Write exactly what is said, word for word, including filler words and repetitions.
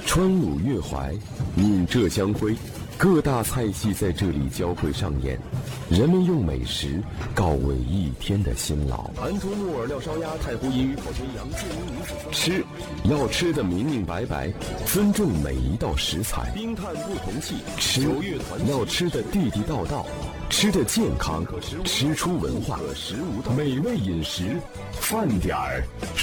川鲁粤淮，闽浙江徽，各大菜系在这里交汇上演，人们用美食告慰一天的辛劳。 安图木耳料烧鸭，太湖银鱼烤全羊，建宁女子吃，要吃得明明白白，尊重每一道食材。 冰炭不同气， 吃九月团要吃得地地道道，吃得健康，吃出文化，美味饮食，饭点儿